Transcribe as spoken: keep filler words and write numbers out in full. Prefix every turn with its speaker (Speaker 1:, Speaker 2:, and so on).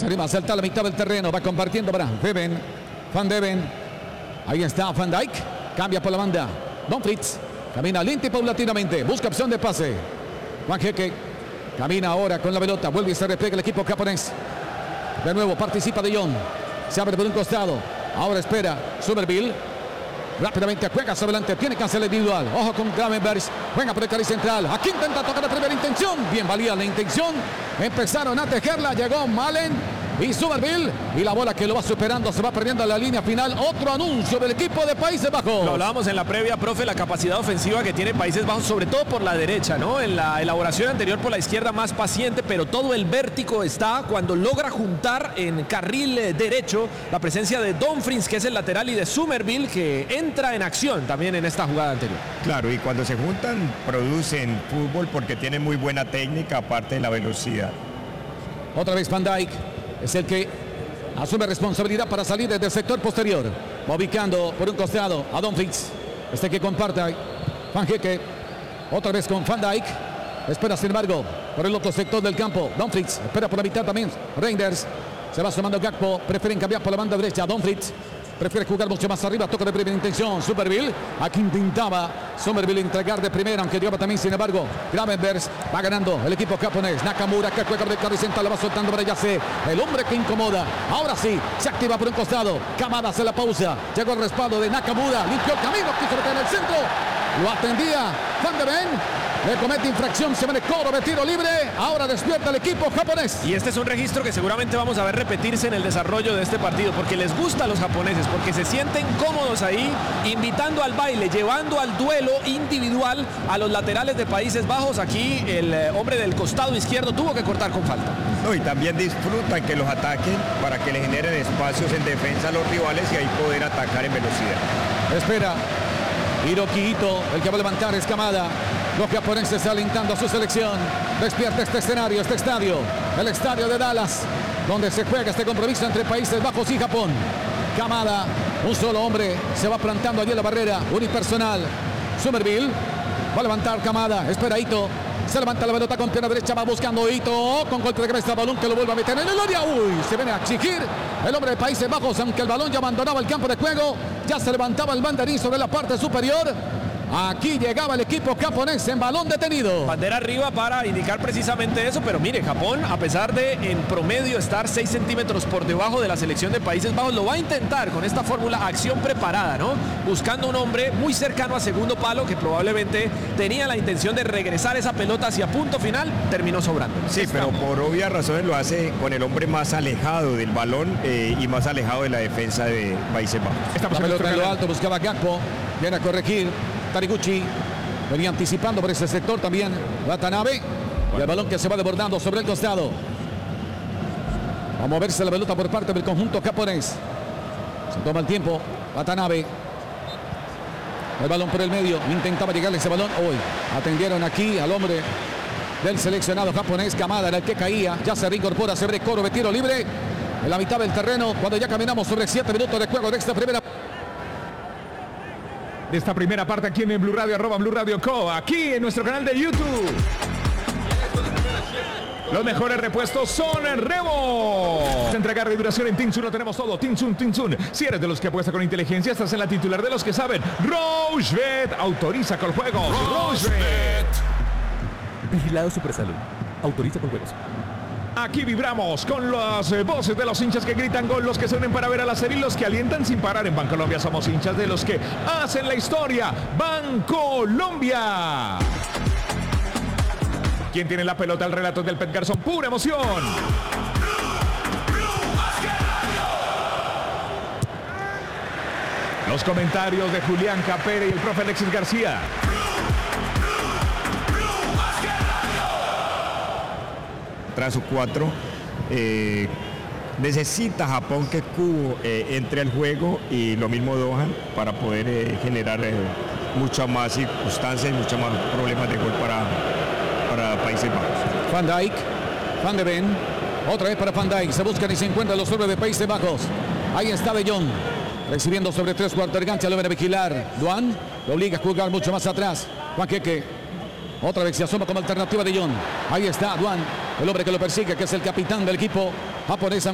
Speaker 1: Se anima a saltar a la mitad del terreno. Va compartiendo para Deven. Van Deven. Ahí está Van Dijk. Cambia por la banda. Dumfries. Camina lento y paulatinamente. Busca opción de pase. Juan Jeque. Camina ahora con la pelota. Vuelve y se replega el equipo japonés. De nuevo participa De Jong. Se abre por un costado. Ahora espera Summerville. Rápidamente juega hacia adelante. Tiene que hacer el individual. Ojo con Gravenbergs. Juega por el carril central. Aquí intenta tocar la primera intención. Bien valía la intención. Empezaron a tejerla. Llegó Malen y Summerville. Y la bola que lo va superando. Se va perdiendo en la línea final. Otro anuncio del equipo de Países Bajos.
Speaker 2: Lo hablábamos en la previa, profe, la capacidad ofensiva que tiene Países Bajos, sobre todo por la derecha, ¿no? En la elaboración anterior por la izquierda más paciente, pero todo el vértigo está cuando logra juntar en carril derecho la presencia de Dumfries, que es el lateral, y de Summerville, que entra en acción también en esta jugada anterior.
Speaker 3: Claro, y cuando se juntan producen fútbol porque tienen muy buena técnica, aparte de la velocidad.
Speaker 1: Otra vez Van Dijk es el que asume responsabilidad para salir desde el sector posterior. Va ubicando por un costado a Dumfries. Este que comparte Juan Jeque. Otra vez con Van Dijk. Espera sin embargo por el otro sector del campo. Dumfries espera por la mitad también. Reinders. Se va sumando Gakpo. Prefieren cambiar por la banda derecha. Dumfries prefiere jugar mucho más arriba. Toca de primera intención Summerville. Aquí intentaba Summerville entregar de primera, aunque dio también, sin embargo, Gravenbergs. Va ganando el equipo japonés. Nakamura que juega de carril central. La va soltando para Yase. El hombre que incomoda. Ahora sí, se activa por un costado. Kamada hace la pausa. Llegó el respaldo de Nakamura. Limpió el camino. Quiso meter en el centro. Lo atendía Van de Ven. Le comete infracción, se viene cobro de tiro libre. Ahora despierta el equipo japonés.
Speaker 2: Y este es un registro que seguramente vamos a ver repetirse en el desarrollo de este partido, porque les gusta a los japoneses, porque se sienten cómodos ahí, invitando al baile, llevando al duelo individual a los laterales de Países Bajos. Aquí el eh, hombre del costado izquierdo tuvo que cortar con falta.
Speaker 3: No, y también disfrutan que los ataquen para que le generen espacios en defensa a los rivales y ahí poder atacar en velocidad.
Speaker 1: Espera Hiroki Ito, el que va a levantar es Kamada. Los japoneses alentando a su selección. Despierta este escenario, este estadio. El estadio de Dallas, donde se juega este compromiso entre Países Bajos y Japón. Kamada, un solo hombre, se va plantando allí en la barrera unipersonal. Summerville va a levantar Kamada. Espera Ito. Se levanta la pelota con pierna derecha. Va buscando Ito. Con golpe de cabeza, balón que lo vuelve a meter en el área. Uy, se viene a exigir el hombre de Países Bajos, aunque el balón ya abandonaba el campo de juego. Ya se levantaba el banderín sobre la parte superior. Aquí llegaba el equipo japonés en balón detenido.
Speaker 2: Bandera arriba para indicar precisamente eso, pero mire, Japón, a pesar de en promedio estar seis centímetros por debajo de la selección de Países Bajos, lo va a intentar con esta fórmula acción preparada, ¿no? Buscando un hombre muy cercano a segundo palo que probablemente tenía la intención de regresar esa pelota hacia punto final, terminó sobrando.
Speaker 3: Sí, pero por obvias razones lo hace con el hombre más alejado del balón eh, y más alejado de la defensa de Países Bajos.
Speaker 1: La pelota en lo alto, buscaba Gakpo, viene a corregir. Taniguchi venía anticipando por ese sector también Watanabe. Y el balón que se va desbordando sobre el costado. Va a moverse la pelota por parte del conjunto japonés. Se toma el tiempo. Watanabe. El balón por el medio. Intentaba llegarle ese balón. Hoy atendieron aquí al hombre del seleccionado japonés. Kamada era el que caía. Ya se reincorpora. Se abre coro de tiro libre en la mitad del terreno. Cuando ya caminamos sobre siete minutos de juego de esta primera
Speaker 4: de esta primera parte aquí en Blue Radio, arroba Blue Radio Co, aquí en nuestro canal de YouTube. Los mejores repuestos son en Remo. Entregar de duración en Tinsun, lo tenemos todo. Tinsun, Tinsun. Si eres de los que apuesta con inteligencia, estás en la titular de los que saben. Rochebet autoriza con juegos. Rochebet.
Speaker 5: Vigilado Supersalud. Autoriza con juegos.
Speaker 4: Aquí vibramos con las eh, voces de los hinchas que gritan gol, los que se unen para ver a la serie y los que alientan sin parar. En Bancolombia somos hinchas de los que hacen la historia. Bancolombia. ¿Quién tiene la pelota? El relato del Pet Garzón. Pura emoción. Los comentarios de Julián Capere y el profe Alexis García.
Speaker 3: Tras su cuatro, eh, necesita Japón que Kubo eh, entre al juego y lo mismo Dohan para poder eh, generar eh, muchas más circunstancias y muchos más problemas de gol para, para Países Bajos.
Speaker 1: Van Dijk, Van de Ven, otra vez para Van Dijk, se buscan y se encuentran los hombres de Países Bajos. Ahí está De Jong, recibiendo sobre tres cuartos de cancha, lo viene a vigilar. Duan lo obliga a jugar mucho más atrás. Juan Jeque, otra vez se asoma como alternativa De Jong. Ahí está Duan, el hombre que lo persigue, que es el capitán del equipo japonés.